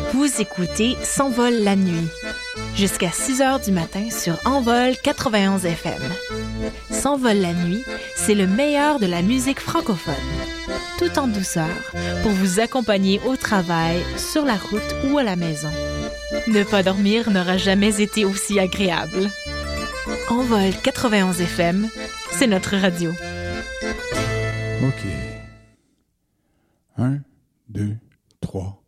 Vous écoutez S'envole la nuit, jusqu'à 6 heures du matin sur Envol 91 FM. S'envole la nuit, c'est le meilleur de la musique francophone, tout en douceur, pour vous accompagner au travail, sur la route ou à la maison. Ne pas dormir n'aura jamais été aussi agréable. Envol 91 FM, c'est notre radio. OK. 1, 2, 3...